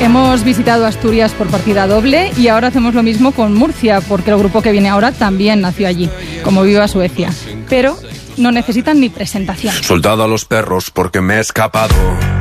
Hemos visitado Asturias por partida doble y ahora hacemos lo mismo con Murcia, porque el grupo que viene ahora también nació allí, como Viva Suecia. Pero no necesitan ni presentación. Soldado a los perros porque me he escapado.